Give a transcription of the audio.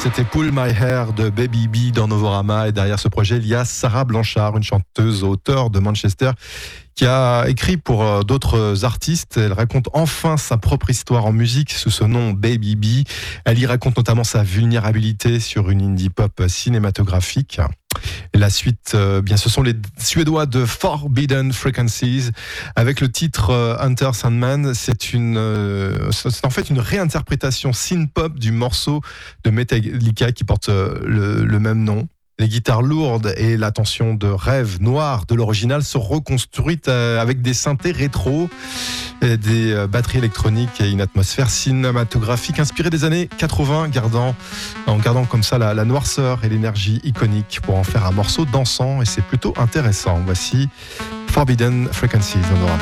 c'était Pull My Hair de Baby B dans Novorama. Et derrière ce projet, il y a Sarah Blanchard, une chanteuse, auteure de Manchester, qui a écrit pour d'autres artistes. Elle raconte enfin sa propre histoire en musique sous ce nom Baby B. Elle y raconte notamment sa vulnérabilité sur une indie pop cinématographique. Et la suite, bien, ce sont les Suédois de Forbidden Frequencies avec le titre Hunter Sandman. C'est en fait une réinterprétation synth-pop du morceau de Metallica qui porte le même nom. Les guitares lourdes et la tension de rêve noir de l'original sont reconstruites avec des synthés rétro, des batteries électroniques et une atmosphère cinématographique inspirée des années 80, en gardant comme ça la noirceur et l'énergie iconique pour en faire un morceau dansant, et c'est plutôt intéressant. Voici Forbidden Frequencies.